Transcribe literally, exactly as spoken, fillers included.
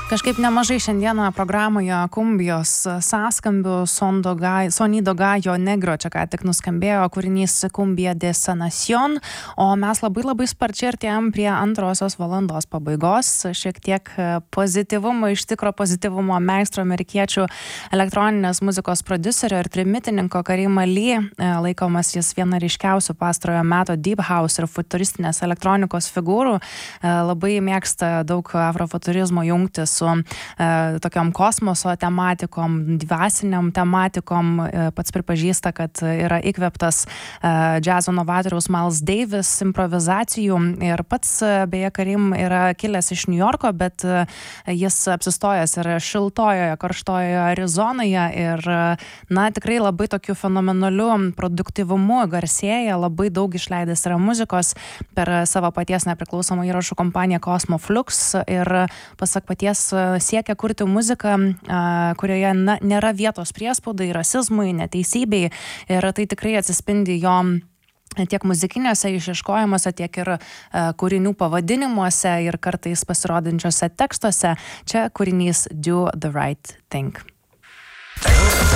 Kažkaip nemažai šiandieną programoje Kumbijos sąskambių Sonido Gajo Negro čia ką tik nuskambėjo kūrinys Kumbija de Sanación, o mes labai labai sparčiai artėjom prie antrosios valandos pabaigos. Šiek tiek pozityvumo, iš tikro pozityvumo meistro amerikiečių elektroninės muzikos prodiuserio ir trimitininko Karim Ali, laikomas jis viena ryškiausių pastarojo meto deep house ir futuristinės elektronikos figūrų. Labai mėgsta daug afrofuturizmo jungtis su e, tokiom kosmoso tematikom, dvasiniam tematikom. E, pats pripažįsta, kad yra įkvėptas e, džiazo novatoriaus Miles Davis improvizacijų ir pats, beje, Karim yra kilęs iš New Yorko, bet e, jis apsistojęs yra šiltojoje, karštojoje Arizonoje ir, na, tikrai labai tokiu fenomenaliu produktyvumu garsėja, labai daug išleidęs yra muzikos per savo paties nepriklausomą įrašų kompaniją Cosmo Flux ir pasak paties siekia kurti muziką, kurioje na, nėra vietos priespaudai, rasizmui, neteisybei ir tai tikrai atsispindi jo tiek muzikiniuose išieškojimuose, tiek ir kūrinių pavadinimuose ir kartais pasirodančiuose tekstuose. Čia kūrinys Do the Right Thing.